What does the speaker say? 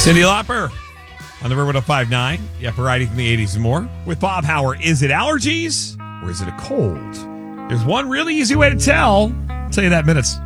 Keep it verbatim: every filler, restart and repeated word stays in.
Cyndi Lauper on the River one oh five point nine. Yeah, variety from the eighties and more. With Bob Howard, is it allergies or is it a cold? There's one really easy way to tell. I'll tell you that in minutes.